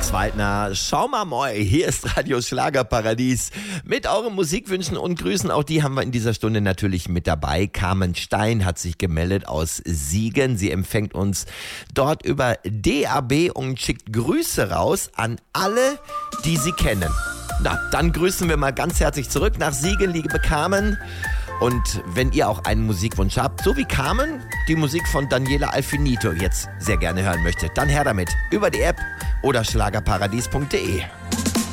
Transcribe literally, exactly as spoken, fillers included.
Max Waldner, schau mal moi, hier ist Radio Schlagerparadies mit euren Musikwünschen und Grüßen. Auch die haben wir in dieser Stunde natürlich mit dabei. Carmen Stein hat sich gemeldet aus Siegen. Sie empfängt uns dort über D A B und schickt Grüße raus an alle, die sie kennen. Na, dann grüßen wir mal ganz herzlich zurück nach Siegen, liebe Carmen. Und wenn ihr auch einen Musikwunsch habt, so wie Carmen die Musik von Daniela Alfinito jetzt sehr gerne hören möchtet, dann her damit über die App oder schlagerparadies punkt de.